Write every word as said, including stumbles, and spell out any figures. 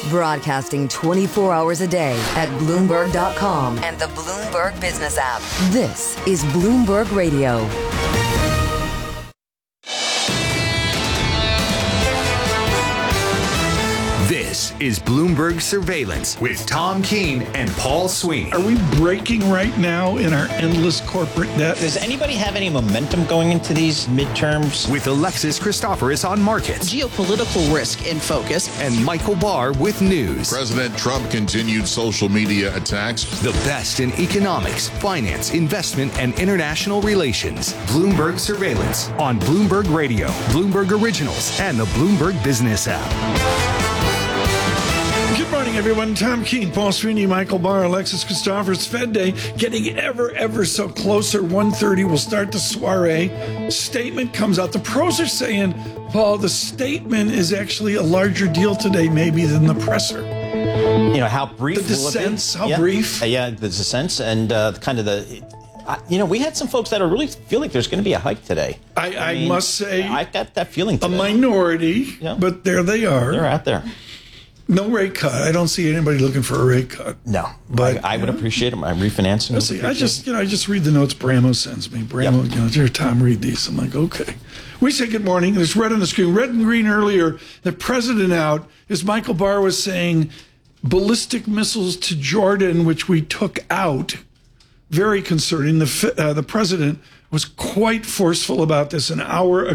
Broadcasting twenty-four hours a day at Bloomberg dot com and the Bloomberg Business app. This is Bloomberg Radio. This is Bloomberg Surveillance with Tom Keene and Paul Sweeney. Are we breaking right now in our endless corporate debt? Does anybody have any momentum going into these midterms? With Alexis Christoforous on markets. Geopolitical risk in focus. And Michael Barr with news. President Trump continued social media attacks. The best in economics, finance, investment, and international relations. Bloomberg Surveillance on Bloomberg Radio, Bloomberg Originals, and the Bloomberg Business app. Good morning, everyone. Tom Keene, Paul Sweeney, Michael Barr, Alexis Christoforous. Fed Day getting ever, ever so closer. one thirty will start the soiree. Statement comes out. The pros are saying, Paul, the statement is actually a larger deal today maybe than the presser. You know, how brief The dissents, how yeah. brief. Uh, yeah, the dissents and uh, kind of the... Uh, you know, we had some folks that are really feel like there's going to be a hike today. I, I, I mean, must say... I got that feeling today. A minority, yeah. but there they are. They're out there. No rate cut. I don't see anybody looking for a rate cut. No, but I, I would know, appreciate them. I'm refinancing. I see. I just, you know, I just read the notes Bramo sends me. Bramo, yep. you know, here, Tom, read these. I'm like, okay. We say good morning. There's red on the screen, red and green earlier. The president out, as Michael Barr was saying, ballistic missiles to Jordan, which we took out. Very concerning. The uh, the president was quite forceful about this an hour ago.